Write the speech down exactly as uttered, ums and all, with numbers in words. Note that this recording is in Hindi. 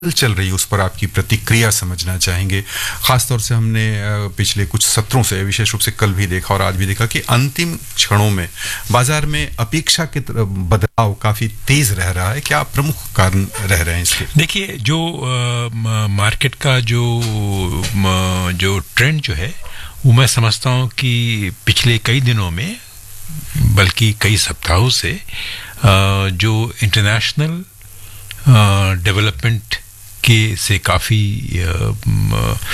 चल रही है उस पर आपकी प्रतिक्रिया समझना चाहेंगे। खासतौर से हमने पिछले कुछ सत्रों से, विशेष रूप से कल भी देखा और आज भी देखा कि अंतिम क्षणों में बाजार में अपेक्षा के बदलाव काफी तेज रह रहा है। क्या प्रमुख कारण रह रहे हैं इसके? देखिए, जो आ, मार्केट का जो आ, जो ट्रेंड जो है वो मैं समझता हूँ कि पिछले कई दिनों में, बल्कि कई सप्ताहों से आ, जो इंटरनेशनल डेवलपमेंट के से काफ़ी